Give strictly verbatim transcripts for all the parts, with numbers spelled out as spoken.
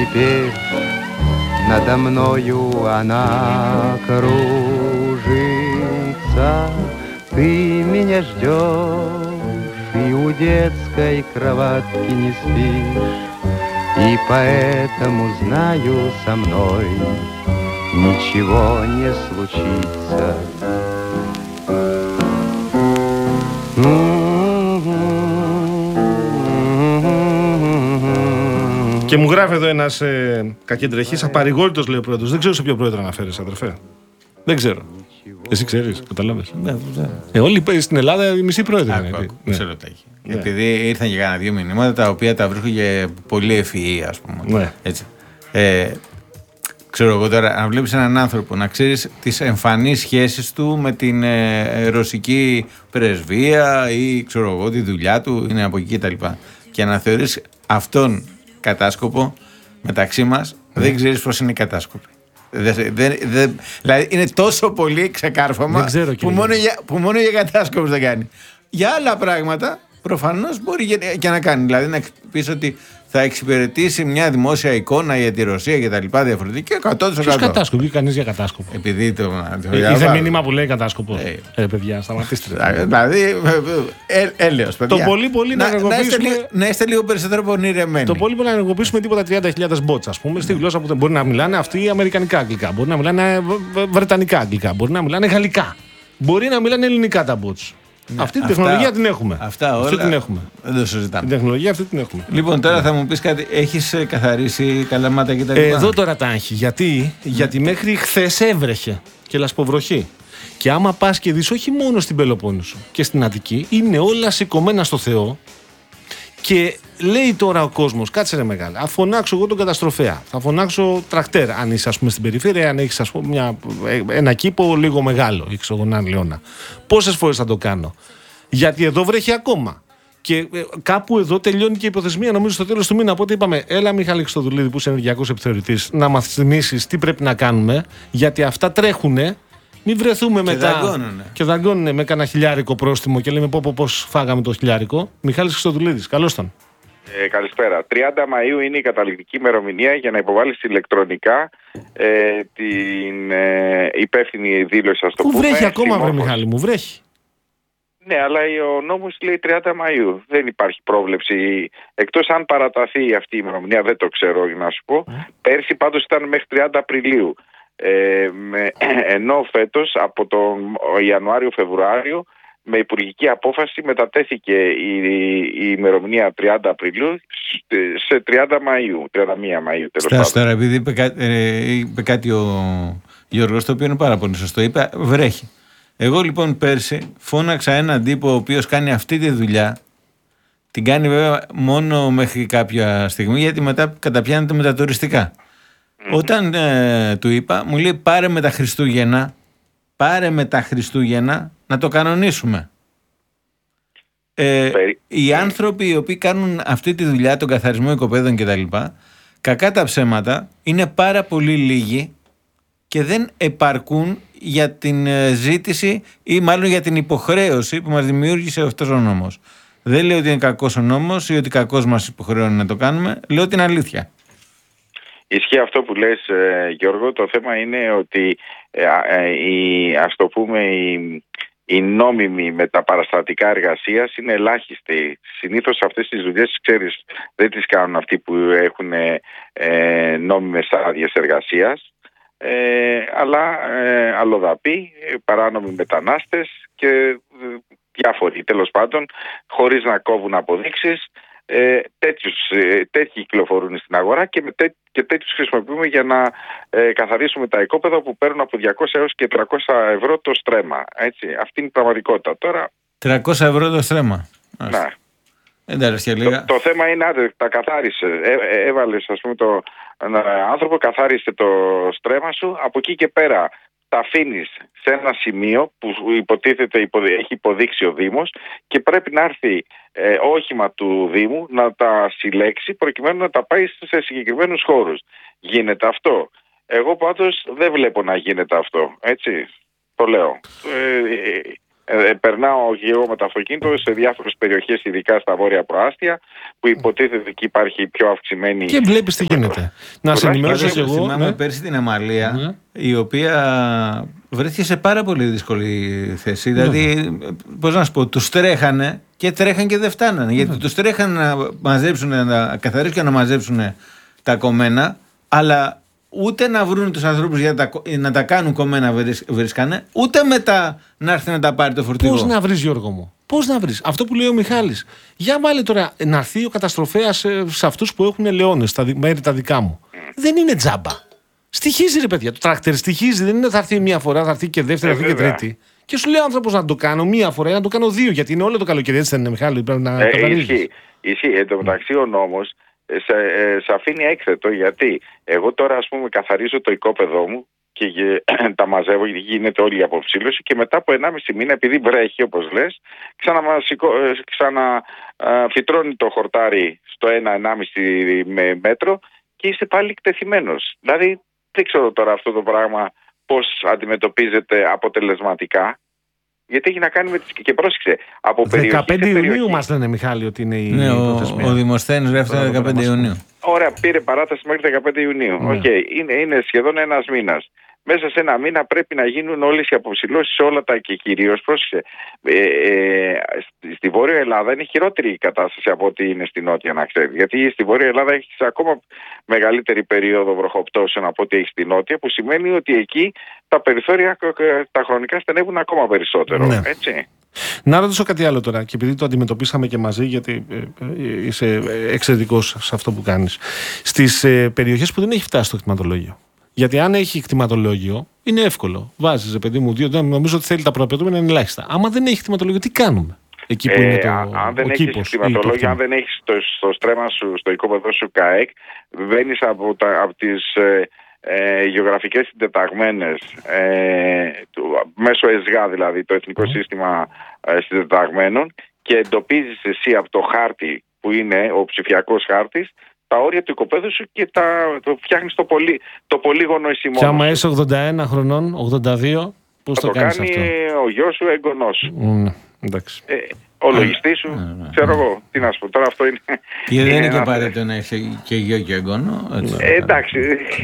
теперь надо мною она кружится. Ты меня ждешь и у детской кроватки не спишь, и поэтому знаю, со мной ничего не случится. Και μου γράφει εδώ ένας ε, κακεντρεχής, απαρηγόρητος λέει ο πρόεδρος. Δεν ξέρω σε ποιο πρόεδρο αναφέρεσαι, αδερφέ. Δεν ξέρω. Εσύ ξέρεις, καταλάβες. Ναι, ναι. Ε, όλοι στην Ελλάδα οι μισοί πρόεδροι. Άκου, άκου, ναι. Ξέρω τα έχει. Ναι. Επειδή ήρθαν και κάνα δύο μηνύματα τα οποία τα βρίσκω και πολύ ευφυή, ας πούμε. Ναι. Έτσι. Ε, ξέρω εγώ τώρα, αν βλέπεις έναν άνθρωπο να ξέρεις τις εμφανείς σχέσεις του με την ε, ρωσική πρεσβεία ή ξέρω εγώ τη δουλειά του, είναι από εκεί κτλ. Και να θεωρείς αυτόν κατάσκοπο μεταξύ μας, ναι. Δεν ξέρεις πώς είναι κατάσκοποι. Δε, δε, δε, δηλαδή είναι τόσο πολύ ξεκάρφωμα που μόνο, για, που μόνο για κατάσκοπους δεν κάνει. Για άλλα πράγματα προφανώς μπορεί και, και να κάνει. Δηλαδή να πεις ότι θα εξυπηρετήσει μια δημόσια εικόνα για τη Ρωσία και τα λοιπά διαφορετική εκατό τοις εκατό. Ποιος κατάσκοπο, κανείς για κατάσκοπο. Επειδή το. Είδε μήνυμα που λέει κατάσκοπο. Ε, ε παιδιά, σταματήστε. Δηλαδή, έλεος, παιδιά. Το πολύ πολύ να, να ενεργοποιήσουμε. Να είστε λίγο περισσότερο πονηρεμένοι. Το πολύ πολύ να ενεργοποιήσουμε τίποτα τριάντα χιλιάδες bots, ας πούμε, στη γλώσσα που μπορεί να μιλάνε αυτοί αμερικανικά αγγλικά, μπορεί να μιλάνε βρετανικά αγγλικά, μπορεί να μιλάνε γαλλικά, μπορεί να μιλάνε ελληνικά τα bots. Ναι, αυτή την αυτά, τεχνολογία την έχουμε. Αυτά όλα. Αυτή την έχουμε. Δεν το συζητάμε. Την τεχνολογία αυτή την έχουμε. Λοιπόν, τώρα θα μου πεις κάτι. Έχεις καθαρίσει καλαμάτα και τα λοιπά. Εδώ τώρα τα έχει. Γιατί, mm. γιατί μέχρι χθες έβρεχε και λασποβροχή. Και άμα πας και δεις, όχι μόνο στην Πελοπόννησο και στην Αττική, είναι όλα σηκωμένα στο Θεό. Και λέει τώρα ο κόσμος, κάτσε ρε μεγάλα, θα φωνάξω εγώ τον καταστροφέα. Θα φωνάξω τρακτέρ, αν είσαι ας πούμε στην περιφέρεια, αν έχεις ας πούμε μια, ένα κήπο λίγο μεγάλο, ή ξέρω έναν λεώνα. Πόσες φορές θα το κάνω? Γιατί εδώ βρέχει ακόμα. Και ε, κάπου εδώ τελειώνει και η υποθεσμία, νομίζω στο τέλος του μήνα. Οπότε είπαμε, έλα Μιχάλη Χριστοδουλίδη, που είσαι ενεργειακός επιθεωρητής, να μας θυμίσεις τι πρέπει να κάνουμε, γιατί αυτά τρέχουνε. Μην βρεθούμε και μετά δαγκώνουνε. και δαγκώνουνε με κανένα χιλιάρικο πρόστιμο και λέμε πω, πω πώς φάγαμε το χιλιάρικο. Μιχάλης Χριστοδουλίδης, καλώς τον. Ε, καλησπέρα. τριάντα Μαΐου είναι η καταληκτική ημερομηνία για να υποβάλεις ηλεκτρονικά ε, την ε, υπεύθυνη δήλωση, ας το πούμε. Πού βρέχει ακόμα, βρε Μιχάλη μου, βρέχει. Ναι, αλλά ο νόμος λέει τριάντα Μαΐου. Δεν υπάρχει πρόβλεψη. Εκτός αν παραταθεί αυτή η ημερομηνία, δεν το ξέρω να σου πω. Mm. Πέρσι πάντως ήταν μέχρι τριάντα Απριλίου. Ε, με, ενώ φέτος από τον Ιανουάριο-Φεβρουάριο με υπουργική απόφαση μετατέθηκε η, η ημερομηνία τριάντα Απριλίου σε τριάντα Μαΐου, τριάντα μία Μαΐου. Στάσου τώρα, επειδή είπε, κά, ε, είπε κάτι ο Γιώργος, το οποίο είναι πάρα πολύ σωστό. Είπε βρέχει. Εγώ λοιπόν πέρσι φώναξα έναν τύπο ο οποίος κάνει αυτή τη δουλειά. Την κάνει βέβαια μόνο μέχρι κάποια στιγμή, γιατί μετά καταπιάνεται με τα τουριστικά. Mm-hmm. Όταν ε, του είπα, μου λέει πάρε με τα Χριστούγεννα, πάρε με τα Χριστούγεννα να το κανονίσουμε. Ε, Περί... Οι άνθρωποι οι οποίοι κάνουν αυτή τη δουλειά, τον καθαρισμό οικοπαίδων κτλ., κακά τα ψέματα, είναι πάρα πολύ λίγοι και δεν επαρκούν για την ζήτηση ή μάλλον για την υποχρέωση που μας δημιούργησε αυτός ο νόμος. Δεν λέω ότι είναι κακός ο νόμος ή ότι κακός μας υποχρεώνει να το κάνουμε, λέω την αλήθεια. Ισχύει αυτό που λες, ε, Γιώργο. Το θέμα είναι ότι ε, ε, η, ας το πούμε η, η νόμιμη με τα παραστατικά εργασίας είναι ελάχιστη. Συνήθως αυτές τις δουλειές, ξέρεις, δεν τις κάνουν αυτοί που έχουν ε, νόμιμες άδειες εργασίας, ε, αλλά ε, αλλοδαποί, παράνομοι μετανάστες και ε, διάφοροι τέλος πάντων, χωρίς να κόβουν αποδείξεις. Ε, τέτοιους, ε, τέτοιοι κυκλοφορούν στην αγορά και, με τέ, και τέτοιους χρησιμοποιούμε για να ε, καθαρίσουμε τα οικόπεδα που παίρνουν από διακόσια έως και τριακόσια ευρώ το στρέμμα. Έτσι. Αυτή είναι η πραγματικότητα. Τώρα, τριακόσια ευρώ το στρέμμα. Ναι. Εντάξει, λίγα. Το, το θέμα είναι άντε, τα καθάρισε. Ε, ε, έβαλες ας πούμε το άνθρωπο, καθάρισε το στρέμμα σου, από εκεί και πέρα τα αφήνεις σε ένα σημείο που υποτίθεται έχει υποδείξει ο Δήμος και πρέπει να έρθει ε, όχημα του Δήμου να τα συλλέξει προκειμένου να τα πάει σε συγκεκριμένους χώρους. Γίνεται αυτό? Εγώ πάντως δεν βλέπω να γίνεται αυτό. Έτσι, το λέω. Ε, Ε, περνάω και εγώ με το αυτοκίνητο σε διάφορες περιοχές, ειδικά στα βόρεια προάστια, που υποτίθεται εκεί υπάρχει πιο αυξημένη. Και βλέπεις τι γίνεται. Να σε ενημερώσω και εγώ. Θυμάμαι Ναι. πέρσι την Αμαλία, Ναι. η οποία βρέθηκε σε πάρα πολύ δύσκολη θέση. Δηλαδή, πώς να σου πω, τους τρέχανε και τρέχαν και δεν φτάνανε. Γιατί τους τρέχανε να μαζέψουν, να καθαρίσουν και να μαζέψουν τα κομμένα, αλλά ούτε να βρουν τους ανθρώπους για να τα, να τα κάνουν κομμένα βρίσκανε, ούτε μετά να έρθει να τα πάρει το φορτηγό. Πώς να βρεις, Γιώργο μου, πώς να βρεις. Αυτό που λέει ο Μιχάλης. Για βάλε τώρα να έρθει ο καταστροφέας σε, σε αυτούς που έχουν ελαιώνες, στα μέρη τα δικά μου. Δεν είναι τζάμπα. Στοιχίζει, ρε παιδιά. Το τρακτέρ στοιχίζει. Δεν είναι θα έρθει μία φορά, θα έρθει και δεύτερη, θα έρθει και τρίτη. Και σου λέει ο άνθρωπος να το κάνω μία φορά ή να το κάνω δύο. Γιατί είναι όλο το καλοκαίρι, έτσι δεν είναι, Μιχάλη. Πρέπει να ε, καταλήγεις. ισχύει. Ισχύει. Εν τω μεταξύ ο νόμος σε, ε, σε αφήνει έκθετο, γιατί εγώ τώρα, ας πούμε, καθαρίζω το οικόπεδό μου και ε, τα μαζεύω, γίνεται όλη η αποψήλωση, και μετά από ενάμιση μήνα, επειδή βρέχει, όπως λες, ξαναφυτρώνει ξανα, ε, το χορτάρι στο ένα ενάμιση μέτρο και είσαι πάλι εκτεθειμένος. Δηλαδή, δεν ξέρω τώρα αυτό το πράγμα πώς αντιμετωπίζεται αποτελεσματικά. Γιατί έχει να κάνει με τις. Και πρόσεξε, από περιοχή δεκαπέντε σε περιοχή. Ιουνίου μας λένε, Μιχάλη, ότι είναι η Ναι, ο, προθεσμία. ο Δημοσθένης γράφει δεκαπέντε Ιουνίου. Ωραία, πήρε παράταση μέχρι δεκαπέντε Ιουνίου. Ναι. Okay. Είναι, είναι σχεδόν ένας μήνας. Μέσα σε ένα μήνα πρέπει να γίνουν όλες οι αποψηλώσεις σε όλα τα, και κυρίως, πρόσεξε, ε, ε, στη, στη Βόρεια Ελλάδα είναι χειρότερη η κατάσταση από ό,τι είναι στη Νότια, να ξέρεις. Γιατί στη Βόρεια Ελλάδα έχει ακόμα μεγαλύτερη περίοδο βροχοπτώσεων από ό,τι έχει στη Νότια, που σημαίνει ότι εκεί τα περιθώρια τα χρονικά στενεύουν ακόμα περισσότερο. Ναι. Έτσι. Να ρωτήσω κάτι άλλο τώρα, και επειδή το αντιμετωπίσαμε και μαζί, γιατί ε, ε, είσαι εξαιρετικός σε αυτό που κάνεις. Στις ε, περιοχές που δεν έχει φτάσει το κτηματολόγιο. Γιατί αν έχει κτηματολόγιο, είναι εύκολο. Βάζεις, παιδί μου, δύο, νομίζω ότι θέλει τα προαπαιτούμενα είναι ελάχιστα. Άμα δεν έχει κτηματολόγιο, τι κάνουμε εκεί που Ε, είναι το, αν δεν ο έχεις κήπος, κτηματολόγιο, αν δεν έχεις το, στο στρέμμα σου, στο οικόπεδο σου ΚΑΕΚ, βαίνεις από, τα, από τις ε, ε, γεωγραφικές συντεταγμένες, ε, του, μέσω ΕΣΓΑ δηλαδή, το Εθνικό mm. Σύστημα ε, Συντεταγμένων, και εντοπίζεις εσύ από το χάρτη που είναι ο ψηφιακός χάρτης τα όρια του οικοπαίδου σου και τα, το φτιάχνεις το, πολύ, το πολύγωνο εσύ μόνος. Και άμα είσαι ογδόντα ένα χρονών, ογδόντα δύο, πώς το, το κάνεις κάνει αυτό? ο γιος σου, εγγονός σου. Mm, εντάξει. Ε, ο λογιστής σου, ναι, ναι, ξέρω εγώ, τι να σου πω, τώρα αυτό είναι. Και δεν είναι και ένα- απαραίτητο να έχει και γιο και εγγόνο. έτσι. Ε, εντάξει.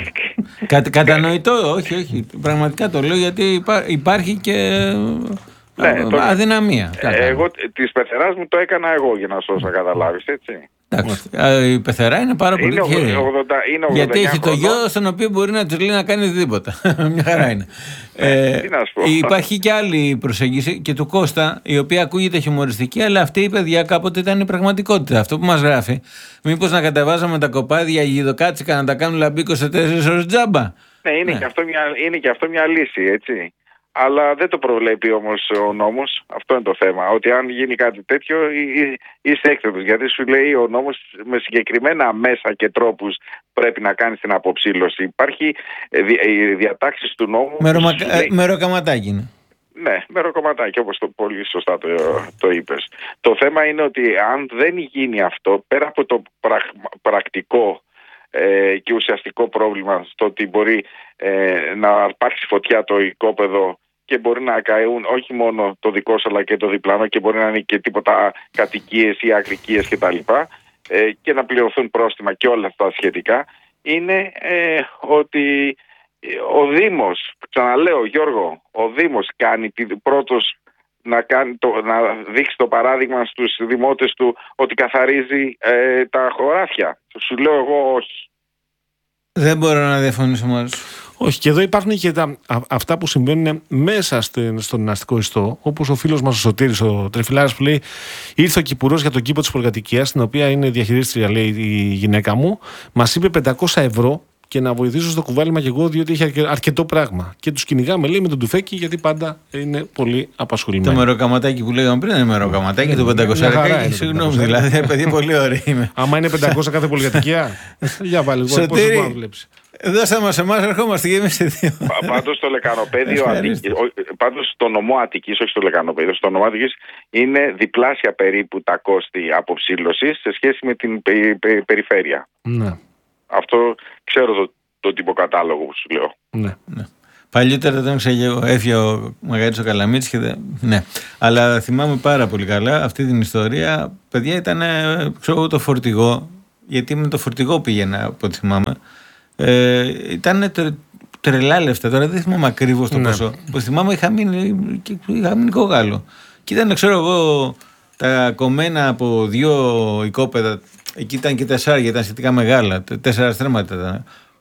Κα, κατανοητό, όχι, όχι. Πραγματικά το λέω γιατί υπά- υπάρχει και Ναι, α, το- αδυναμία. Ε, εγώ της πεθεράς μου το έκανα εγώ, για να σου να καταλάβεις, έτσι. Εντάξει, α, η πεθερά είναι πάρα πολύ Είναι τυχερή. ογδόντα είναι ογδόντα Γιατί εννιά έχει το χρονών. γιο στον οποίο μπορεί να του λέει να κάνει οτιδήποτε. Μια χαρά είναι. ε, τι να σου πω. Υπάρχει και άλλη προσέγγιση και του Κώστα, η οποία ακούγεται χιουμοριστική, αλλά αυτή η παιδιά κάποτε ήταν η πραγματικότητα. Αυτό που μας γράφει, μήπως να κατεβάζαμε τα κοπάδια γιδοκάτσικα να τα κάνουν λαμπίκο σε τέσσερις ώρες τζάμπα. Ναι, είναι, Ναι. Και αυτό μια, είναι και αυτό μια λύση, έτσι. Αλλά δεν το προβλέπει όμως ο νόμος. Αυτό είναι το θέμα. Ότι αν γίνει κάτι τέτοιο εί- εί- είσαι έκθετος. Γιατί σου λέει ο νόμος με συγκεκριμένα μέσα και τρόπους πρέπει να κάνεις την αποψήλωση. Υπάρχει ε, δι, ε, διατάξεις του νόμου. Με, που ρωμα, σου ε, λέει- με ροκαματάκι είναι. Ναι, με ροκομματάκι, όπως το πολύ σωστά το, το είπες. Το θέμα είναι ότι αν δεν γίνει αυτό, πέρα από το πραγμα- πρακτικό ε, και ουσιαστικό πρόβλημα στο ότι μπορεί ε, να υπάρξει φωτιά το οικόπεδο και μπορεί να καούν όχι μόνο το δικό σου αλλά και το διπλάνο, και μπορεί να είναι και τίποτα κατοικίες ή ακρικίες κτλ. Ε, και να πληρωθούν πρόστιμα και όλα αυτά σχετικά, είναι ε, ότι ο Δήμος, ξαναλέω Γιώργο, ο Δήμος κάνει πρώτος να, κάνει το, να δείξει το παράδειγμα στους δημότες του ότι καθαρίζει ε, τα χωράφια. Σου λέω εγώ όχι. Δεν μπορώ να διαφωνήσω μαζί σου. Όχι, και εδώ υπάρχουν και τα, α, αυτά που συμβαίνουν μέσα στην, στον αστικό ιστό, όπως ο φίλος μας ο Σωτήρης, ο Τρεφιλάρης, που λέει: ήρθε ο κυπουρός για τον κήπο της πολυκατοικίας, την οποία είναι διαχειρίστρια, λέει, η γυναίκα μου, μας είπε πεντακόσια ευρώ και να βοηθήσω στο κουβάλιμα και εγώ, διότι είχε αρκε- αρκετό πράγμα. Και τους κυνηγάμε, λέει, με τον τουφέκι, γιατί πάντα είναι πολύ Το απασχολημένοι. μεροκαματάκι που λέγαμε πριν είναι μεροκαματάκι, το μια πεντακόσια χαρά ευρώ. είναι το Συγγνώμη, πεντακόσια. δηλαδή, παιδί, πολύ ωραίο είμαι. Άμα είναι πεντακόσια κάθε πολυκατοικία, για βάλει εγώ, Σωτήρη. πόσο μπορεί να δουλέψει. Δώστε μας εμάς, ερχόμαστε και εμείς σε δύο. Πα- Πάντως το λεκανοπέδιο Ευχαριστώ. Αττικής, ο- πάντως στο νομό Αττικής, όχι στο λεκανοπέδιο, στο νομό Αττικής είναι διπλάσια περίπου τα κόστη αποψήλωσης σε σχέση με την πε- πε- περιφέρεια. Ναι, Αυτό ξέρω το, το τυποκατάλογο που σου λέω. ναι. Ναι. Παλιότερα τον ήξερα εγώ, έφυγε ο Μαγαρίτης ο Καλαμίτης και δεν... Ναι. Αλλά θυμάμαι πάρα πολύ καλά αυτή την ιστορία. Παιδιά, ήταν, ξέρω, το φορτηγό, γιατί με το φορτηγό πήγαινα, από ό,τι θυμάμαι. Ε, ήταν τρε, τρελά λεφτά. Τώρα δεν θυμάμαι ακριβώς το ναι. ποσό. Που θυμάμαι είχα μείνει, είχα μείνει κόγαλο. Και ήταν, ξέρω εγώ, τα κομμένα από δύο οικόπεδα. Εκεί ήταν και τεσσάρια, ήταν σχετικά μεγάλα. Τέσσερα στρέμματα ήταν.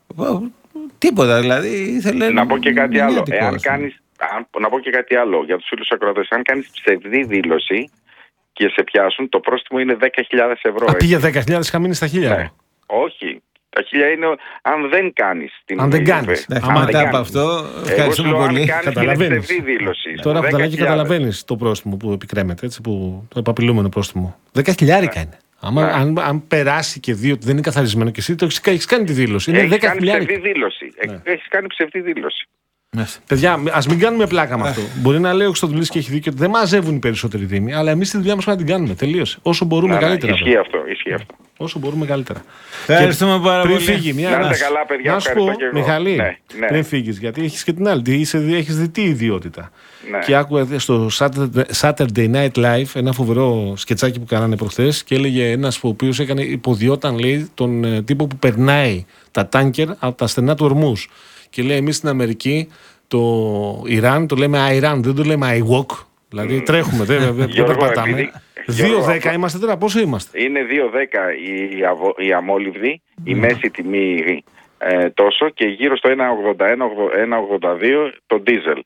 Τίποτα, δηλαδή ήθελε. Να πω και κάτι άλλο. Εάν κάνεις, να πω και κάτι άλλο για τους φίλους ακροατές. Αν κάνεις ψευδή δήλωση και σε πιάσουν, το πρόστιμο είναι δέκα χιλιάδες ευρώ. Α, πήγε δέκα χιλιάδες, είχα μείνει στα χίλια. Ναι. Όχι. Τα χίλια είναι αν δεν κάνεις την αν δεν κάνεις. Αν μετά από αυτό, ευχαριστούμε εγώ πολύ. Καταλαβαίνεις. Δήλωση. Τώρα που τα και καταλαβαίνεις το πρόστιμο που επικρέμεται, έτσι, που, το επαπειλούμενο πρόστιμο. δέκα χιλιάρικα είναι. Άμα, ναι. αν, αν περάσει και δει ότι δεν είναι καθαρισμένο και εσύ, το έχεις κάνει τη δήλωση. Είναι έχεις δέκα χιλιάρικα. Κάνει ψευδή δήλωση. Ναι. Έχεις κάνει ψευδή δήλωση. Yes. Παιδιά, ας μην κάνουμε πλάκα με αυτό. Μπορεί να λέει ο Χρυστοδουλής και έχει δίκιο ότι δεν μαζεύουν οι περισσότεροι δήμοι, αλλά εμείς τη δουλειά μας να την κάνουμε. Τελείωσε. Όσο μπορούμε να, καλύτερα. Ναι, ισχύει αυτό, ισχύει αυτό. Όσο μπορούμε καλύτερα. Ευχαριστούμε πάρα πριν πολύ. Φύγει, μια να είστε καλά, παιδιά. Να σου πω, Μιχαλή, ναι, ναι. πριν φύγεις, γιατί έχεις και την άλλη. Έχεις δει τι ιδιότητα. Ναι. Και άκουγα στο Saturday Night Live ένα φοβερό σκετσάκι που κάνανε προχθές και έλεγε ένας ο οποίος έκανε υποδιόταν, λέει, τον τύπο που περνάει τα τάνκερ από τα στενά του Ορμούς. Και λέει, εμείς στην Αμερική το Ιράν το λέμε Iran, δεν το λέμε I walk. Δηλαδή mm. τρέχουμε, δεν, δεν περπατάμε. δύο δέκα είμαστε τώρα, πόσο είμαστε? Είναι δύο δέκα η, αβο, η αμόλυβδη, mm. η μέση τιμή ε, τόσο και γύρω στο ένα ογδόντα ένα με ένα ογδόντα δύο το ντίζελ.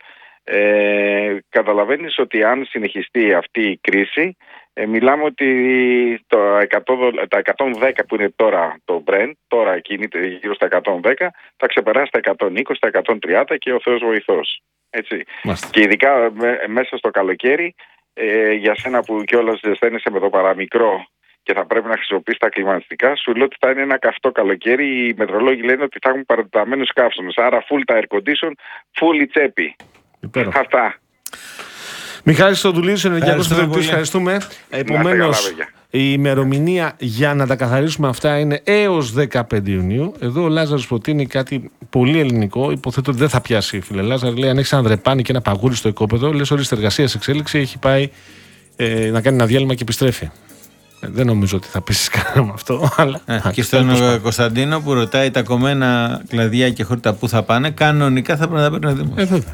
Ε, καταλαβαίνεις ότι αν συνεχιστεί αυτή η κρίση, ε, μιλάμε ότι το εκατό, τα εκατόν δέκα που είναι τώρα το Brent, τώρα κινείται γύρω στα εκατόν δέκα, θα ξεπεράσει τα εκατόν είκοσι, τα εκατόν τριάντα και ο Θεός βοηθός. Έτσι. Και ειδικά με, μέσα στο καλοκαίρι, ε, για σένα που κιόλας ζεσταίνεσαι με το παραμικρό και θα πρέπει να χρησιμοποιήσει τα κλιματιστικά, σου λέω ότι θα είναι ένα καυτό καλοκαίρι. Οι μετρολόγοι λένε ότι θα έχουν παρατεταμένους καύσονες. Άρα full τα air condition, full η τσέπη. Υπέροχα. Αυτά. Μιχάλης Χρυστοδουλής, ενεργειακός διευθυντής, ευχαριστούμε. Επομένως, η ημερομηνία για να τα καθαρίσουμε αυτά είναι έως δεκαπέντε Ιουνίου. Εδώ ο Λάζαρος προτείνει κάτι πολύ ελληνικό. Υποθέτω ότι δεν θα πιάσει, φίλε Λάζαρ. Λέει: αν έχεις ένα δρεπάνι και ένα παγούρι στο οικόπεδο, λες ορίστε εργασία σε εξέλιξη, έχει πάει ε, να κάνει ένα διάλειμμα και επιστρέφει. Ε, δεν νομίζω ότι θα πείσεις κανένα με αυτό. Αλλά... Ε, και στον Κωνσταντίνο που ρωτάει τα κομμένα κλαδιά και χόρτα που θα πάνε, κανονικά θα πρέπει να τα παίρνει ο Δήμος. Ε, βέβαια.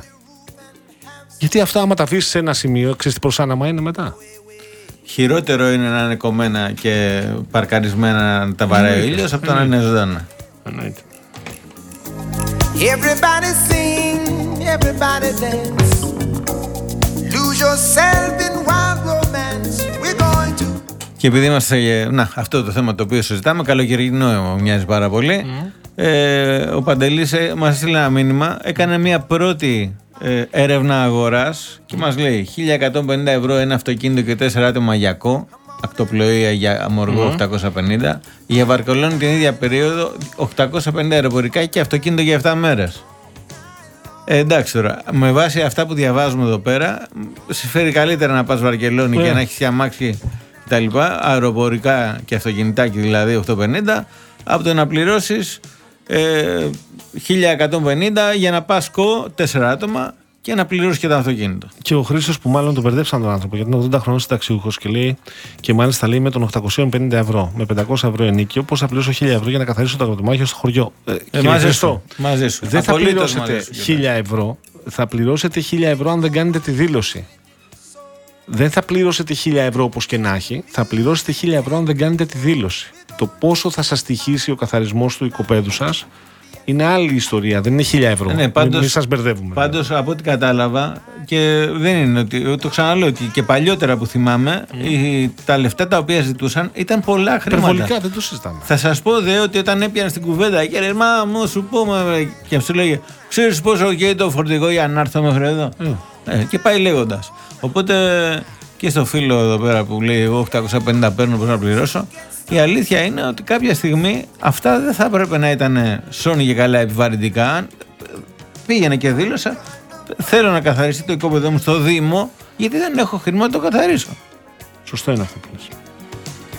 Γιατί αυτά, άμα τα αφήσεις σε ένα σημείο, ξέρεις τι προσάναμα είναι μετά. Χειρότερο είναι να είναι κομμένα και παρκαρισμένα να τα βαράει ο ήλιος από το να είναι ζωντανά. Εννοείται. Everybody sing, everybody dance. Lose yourself in wild romance. We're going to. Και επειδή είμαστε. Να, αυτό το θέμα το οποίο συζητάμε, καλοκαιρινό μοιάζει πάρα πολύ. Mm. Ε, ο Παντελής μας έστειλε ένα μήνυμα, έκανε μια πρώτη ε, έρευνα αγοράς και μας λέει χίλια εκατόν πενήντα ευρώ ένα αυτοκίνητο και τέσσερα άτομα γιακό, ακτοπλοεία για αμοργό mm. οκτακόσια πενήντα, για Βαρκελόνη την ίδια περίοδο οκτακόσια πενήντα αεροπορικά και αυτοκίνητο για επτά μέρες. Ε, εντάξει τώρα, με βάση αυτά που διαβάζουμε εδώ πέρα, συμφέρει καλύτερα να πας Βαρκελόνη yeah. και να έχεις αμάξι τα λοιπά, αεροπορικά και αυτοκινητάκι δηλαδή οκτακόσια πενήντα, από το να πληρώσεις ε, χίλια εκατόν πενήντα για να πας κο τέσσερα άτομα και να πληρώσεις και το αυτοκίνητο. Και ο Χρήστος που μάλλον τον μπερδέψαν τον άνθρωπο, γιατί είναι ογδόντα χρονών συνταξιούχος και λέει, και μάλιστα λέει με τον οκτακόσια πενήντα ευρώ, με πεντακόσια ευρώ ενίκιο, πώς θα πληρώσω χίλια ευρώ για να καθαρίσω το αγροτεμάχιο στο χωριό. Ε, μαζί, σου, μαζί σου. Δεν Απολύτως θα πληρώσετε χίλια ευρώ, θα πληρώσετε χίλια ευρώ αν δεν κάνετε τη δήλωση. Δεν θα πληρώσετε χίλια ευρώ όπως και να έχει, θα πληρώσετε χίλια ευρώ αν δεν κάνετε τη δήλωση. Το πόσο θα σας στοιχήσει ο καθαρισμός του οικοπαίδου σας είναι άλλη ιστορία, δεν είναι χίλια ευρώ. Ναι, πάντως, μην σας μπερδεύουμε. Πάντως από ό,τι κατάλαβα, και δεν είναι ότι, το ξαναλέω ότι και παλιότερα που θυμάμαι, mm. οι, τα λεφτά τα οποία ζητούσαν ήταν πολλά χρήματα. Υπερβολικά, δεν το συζητάμε. Θα σας πω δε ότι όταν έπιανε στην κουβέντα και λέει, μα μου σου πούμε, και αυτό λέγε, ξέρεις πόσο καίει το φορτηγό για να έρθω μέχρι εδώ. Mm. Ε, και πάει λέγοντας. Οπότε και στο φίλο εδώ πέρα που λέει, εγώ οκτακόσια πενήντα παίρνω, πώς να πληρώσω. Η αλήθεια είναι ότι κάποια στιγμή αυτά δεν θα έπρεπε να ήταν σώνη και καλά επιβαρυντικά. Πήγαινε και δήλωσα, θέλω να καθαριστεί το οικόπεδο μου στο Δήμο, γιατί δεν έχω χρήμα να το καθαρίσω. Σωστό είναι αυτό που λες.